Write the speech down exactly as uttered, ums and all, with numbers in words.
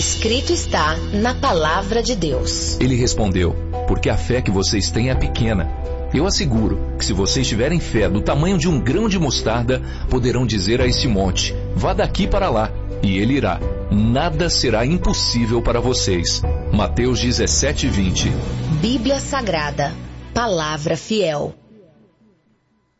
Escrito está na palavra de Deus. Ele respondeu: porque a fé que vocês têm é pequena. Eu asseguro que se vocês tiverem fé do tamanho de um grão de mostarda, poderão dizer a este monte: vá daqui para lá, e ele irá. Nada será impossível para vocês. Mateus dezessete, vinte. Bíblia Sagrada, palavra fiel.